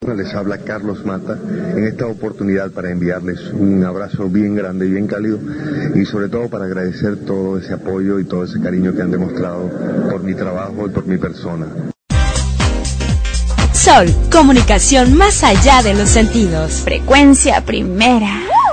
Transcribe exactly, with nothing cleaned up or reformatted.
Les habla Carlos Mata en esta oportunidad para enviarles un abrazo bien grande, bien cálido y sobre todo para agradecer todo ese apoyo y todo ese cariño que han demostrado por mi trabajo y por mi persona. Sol, comunicación más allá de los sentidos. Frecuencia primera.